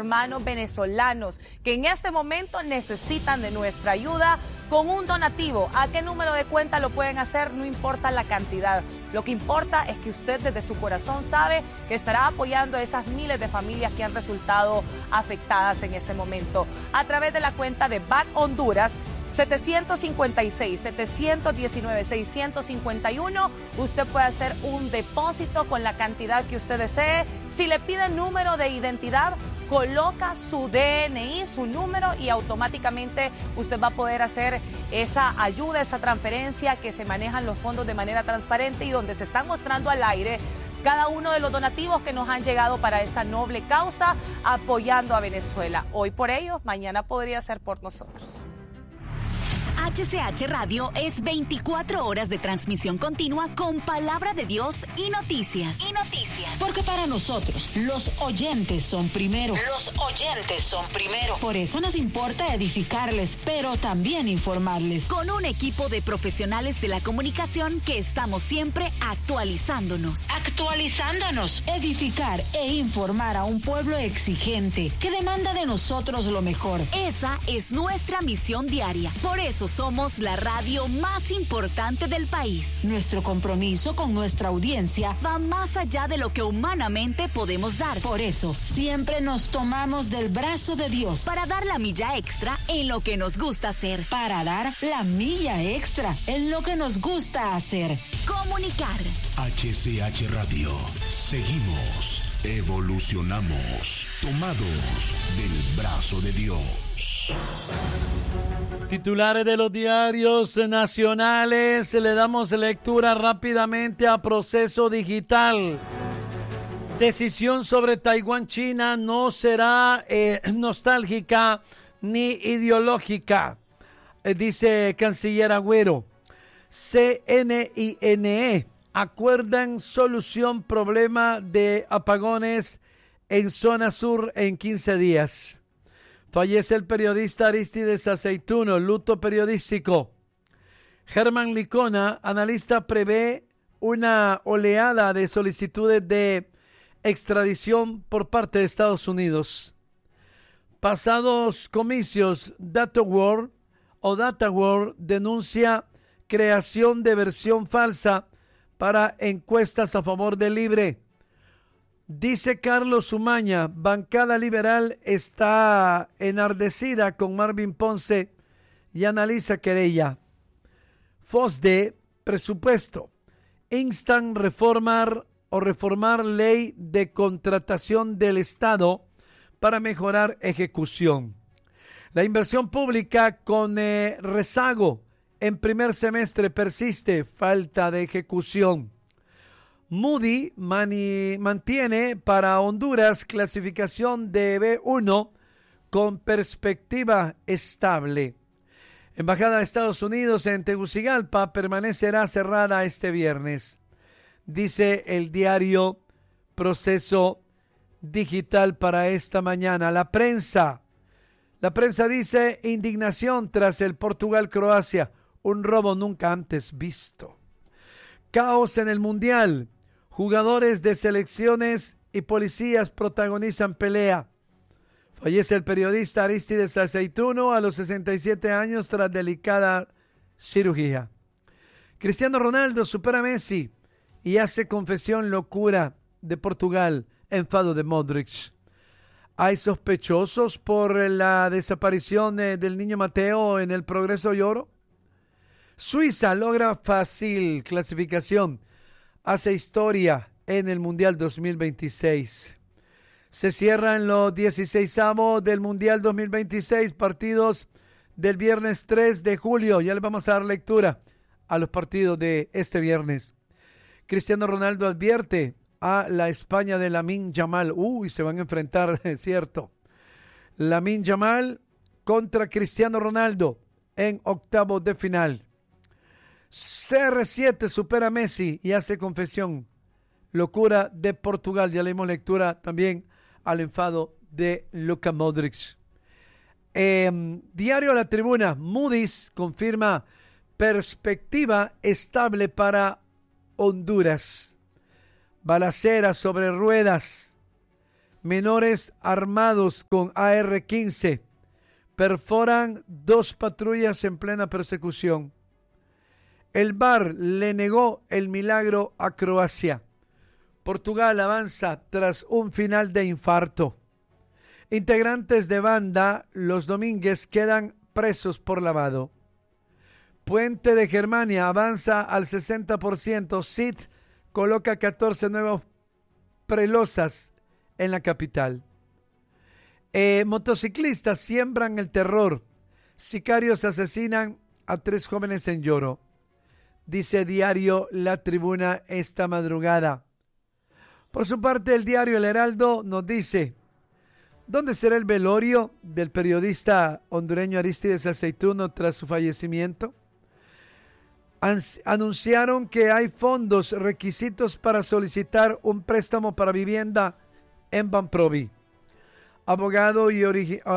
hermanos venezolanos que en este momento necesitan de nuestra ayuda con un donativo. ¿A qué número de cuenta lo pueden hacer? No importa la cantidad. Lo que importa es que usted desde su corazón sabe que estará apoyando a esas miles de familias que han resultado afectadas en este momento. A través de la cuenta de Back Honduras, 756-719-651, usted puede hacer un depósito con la cantidad que usted desee. Si le pide número de identidad, coloca su DNI, su número, y automáticamente usted va a poder hacer esa ayuda, esa transferencia, que se manejan los fondos de manera transparente y donde se están mostrando al aire cada uno de los donativos que nos han llegado para esta noble causa, apoyando a Venezuela. Hoy por ellos, mañana podría ser por nosotros. HCH Radio es 24 horas de transmisión continua con palabra de Dios y noticias. Porque para nosotros, los oyentes son primero. Por eso nos importa edificarles, pero también informarles. Con un equipo de profesionales de la comunicación que estamos siempre actualizándonos. Edificar e informar a un pueblo exigente que demanda de nosotros lo mejor. Esa es nuestra misión diaria. Por eso somos la radio más importante del país. Nuestro compromiso con nuestra audiencia va más allá de lo que humanamente podemos dar. Por eso, siempre nos tomamos del brazo de Dios para dar la milla extra en lo que nos gusta hacer. Comunicar. HCH Radio. Seguimos, evolucionamos, tomados del brazo de Dios. Titulares de los diarios nacionales. Le damos lectura rápidamente a Proceso Digital. Decisión sobre Taiwán, China no será nostálgica ni ideológica, dice Canciller Agüero. CNINE acuerdan solución problema de apagones en zona sur en 15 días. Fallece el periodista Aristides Aceituno, luto periodístico. Germán Licona, analista, prevé una oleada de solicitudes de extradición por parte de Estados Unidos. Pasados comicios, DataWorld denuncia creación de versión falsa para encuestas a favor de Libre. Dice Carlos Umaña, bancada liberal está enardecida con Marvin Ponce y analiza querella. FOSDE, presupuesto. Instan reformar ley de contratación del Estado para mejorar ejecución. La inversión pública con rezago en primer semestre persiste, falta de ejecución. Moody mantiene para Honduras clasificación de B1 con perspectiva estable. Embajada de Estados Unidos en Tegucigalpa permanecerá cerrada este viernes, dice el diario Proceso Digital para esta mañana. La prensa dice indignación tras el Portugal-Croacia, un robo nunca antes visto. Caos en el Mundial. Jugadores de selecciones y policías protagonizan pelea. Fallece el periodista Aristides Aceituno a los 67 años tras delicada cirugía. Cristiano Ronaldo supera a Messi y hace confesión locura de Portugal, enfado de Modric. Hay sospechosos por la desaparición del niño Mateo en el Progreso y Oro. Suiza logra fácil clasificación. Hace historia en el Mundial 2026. Se cierran los 16avos del Mundial 2026, partidos del viernes 3 de julio. Ya les vamos a dar lectura a los partidos de este viernes. Cristiano Ronaldo advierte a la España de Lamine Yamal. Se van a enfrentar, es cierto. Lamine Yamal contra Cristiano Ronaldo en octavos de final. CR7 supera a Messi y hace confesión. Locura de Portugal. Ya le dimos lectura también al enfado de Luka Modric. Diario La Tribuna. Moody's confirma perspectiva estable para Honduras. Balacera sobre ruedas. Menores armados con AR-15 perforan 2 patrullas en plena persecución. El VAR le negó el milagro a Croacia. Portugal avanza tras un final de infarto. Integrantes de banda, los Domínguez, quedan presos por lavado. Puente de Germania avanza al 60%. CID coloca 14 nuevos prelosas en la capital. Motociclistas siembran el terror. Sicarios asesinan a 3 jóvenes en Lloro. Dice diario La Tribuna esta madrugada. Por su parte, el diario El Heraldo nos dice: ¿dónde será el velorio del periodista hondureño Arístides Aceituno tras su fallecimiento? Anunciaron que hay fondos, requisitos para solicitar un préstamo para vivienda en Banprovi. Abogado y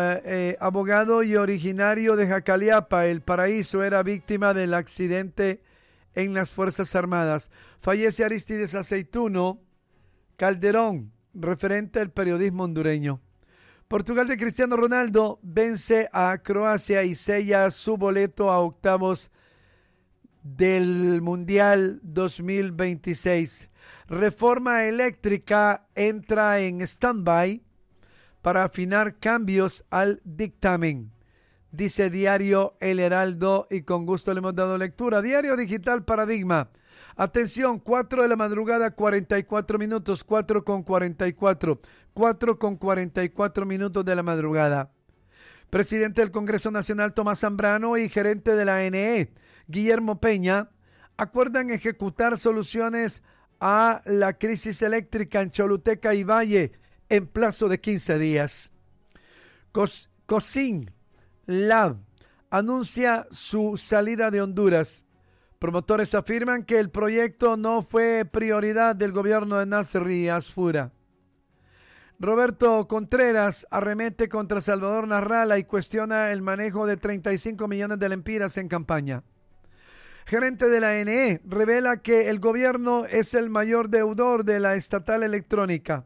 originario de Jacaliapa, El Paraíso, era víctima del accidente en las Fuerzas Armadas. Fallece Arístides Aceituno Calderón, referente del periodismo hondureño. Portugal de Cristiano Ronaldo vence a Croacia y sella su boleto a octavos del Mundial 2026. Reforma eléctrica entra en stand-by para afinar cambios al dictamen. Dice diario El Heraldo y con gusto le hemos dado lectura. Diario digital Paradigma. Atención, 4 de la madrugada, 44 minutos, 4:44 minutos de la madrugada. Presidente del Congreso Nacional Tomás Zambrano y gerente de la ANE, Guillermo Peña, acuerdan ejecutar soluciones a la crisis eléctrica en Choluteca y Valle en plazo de 15 días. COSIN Lab anuncia su salida de Honduras. Promotores afirman que el proyecto no fue prioridad del gobierno de Nasser y Asfura. Roberto Contreras arremete contra Salvador Narrala y cuestiona el manejo de 35 millones de lempiras en campaña. Gerente de la ANE revela que el gobierno es el mayor deudor de la estatal eléctrica.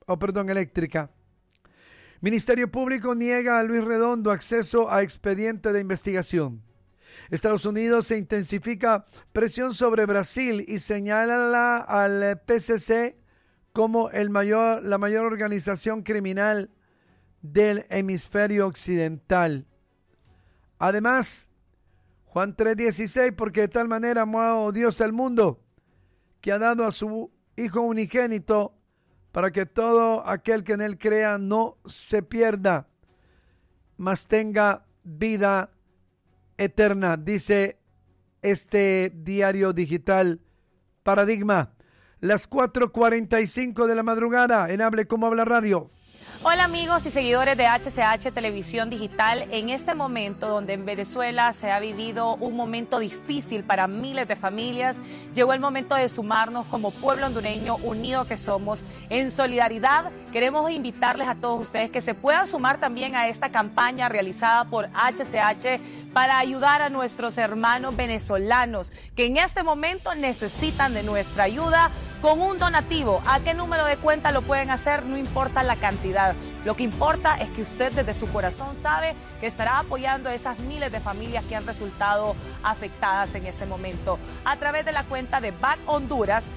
Ministerio Público niega a Luis Redondo acceso a expediente de investigación. Estados Unidos se intensifica presión sobre Brasil y señala al PCC como la mayor organización criminal del hemisferio occidental. Además, Juan 3:16, porque de tal manera amó Dios al mundo, que ha dado a su Hijo unigénito, para que todo aquel que en él crea no se pierda, mas tenga vida eterna, dice este diario digital Paradigma. Las 4:45 de la madrugada en Hable Como Habla Radio. Hola amigos y seguidores de HCH Televisión Digital. En este momento donde en Venezuela se ha vivido un momento difícil para miles de familias, llegó el momento de sumarnos como pueblo hondureño unido que somos. En solidaridad queremos invitarles a todos ustedes que se puedan sumar también a esta campaña realizada por HCH para ayudar a nuestros hermanos venezolanos que en este momento necesitan de nuestra ayuda con un donativo. ¿A qué número de cuenta lo pueden hacer? No importa la cantidad. Lo que importa es que usted desde su corazón sabe que estará apoyando a esas miles de familias que han resultado afectadas en este momento. A través de la cuenta de Back Honduras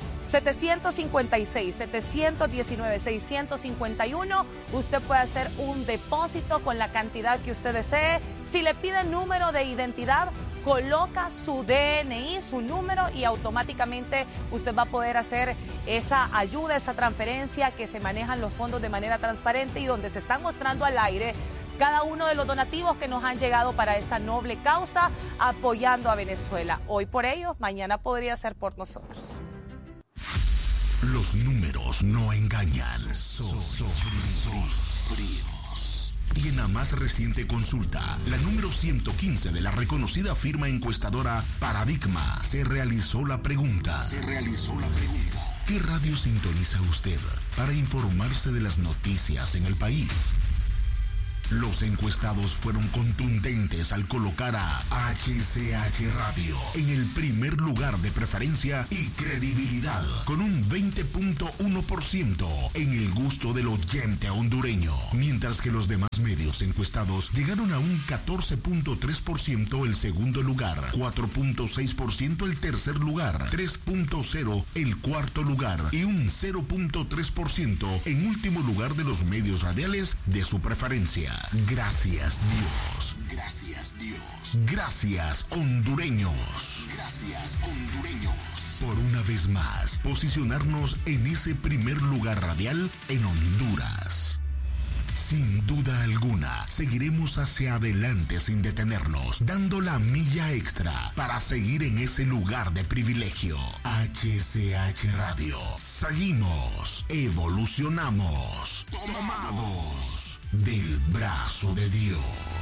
756-719-651, usted puede hacer un depósito con la cantidad que usted desee. Si le pide el número de identidad, coloca su DNI, su número, y automáticamente usted va a poder hacer esa ayuda, esa transferencia, que se manejan los fondos de manera transparente y donde se están mostrando al aire cada uno de los donativos que nos han llegado para esta noble causa, apoyando a Venezuela. Hoy por ellos, mañana podría ser por nosotros. Los números no engañan, son fríos. Y en la más reciente consulta, la número 115 de la reconocida firma encuestadora Paradigma, se realizó la pregunta. ¿Qué radio sintoniza usted para informarse de las noticias en el país? Los encuestados fueron contundentes al colocar a HCH Radio en el primer lugar de preferencia y credibilidad, con un 20.1% en el gusto del oyente hondureño, mientras que los demás medios encuestados llegaron a un 14.3% el segundo lugar, 4.6% el tercer lugar, 3.0% el cuarto lugar y un 0.3% en último lugar de los medios radiales de su preferencia. Gracias Dios. Gracias Dios. Gracias hondureños. Gracias hondureños. Por una vez más, posicionarnos en ese primer lugar radial en Honduras. Sin duda alguna, seguiremos hacia adelante sin detenernos, dando la milla extra para seguir en ese lugar de privilegio. HCH Radio. Seguimos, evolucionamos, tomados del brazo de Dios.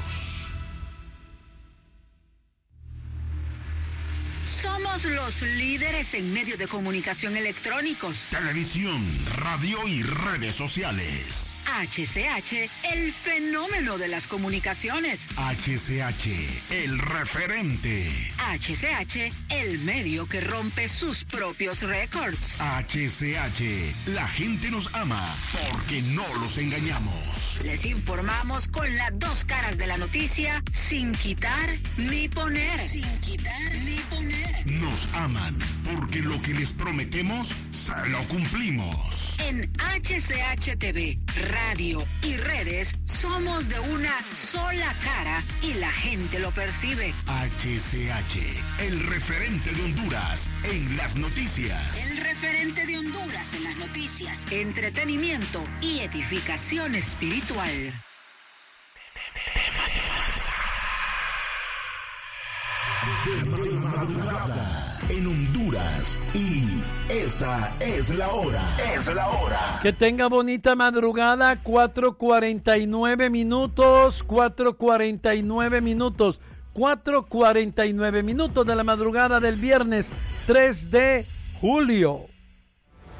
Somos los líderes en medios de comunicación electrónicos. Televisión, radio y redes sociales. HCH, el fenómeno de las comunicaciones. HCH, el referente. HCH, el medio que rompe sus propios récords. HCH, la gente nos ama porque no los engañamos. Les informamos con las dos caras de la noticia, sin quitar ni poner. Sin quitar ni poner. Nos aman porque lo que les prometemos, se lo cumplimos. En HCH TV, radio y redes, somos de una sola cara y la gente lo percibe. HCH, el referente de Honduras en las noticias. El referente de Honduras en las noticias, entretenimiento y edificación espiritual. De madrugada en Honduras, y esta es la hora. Es la hora. Que tenga bonita madrugada. 4:49 minutos. 4:49 minutos. 4:49 minutos de la madrugada del viernes 3 de julio.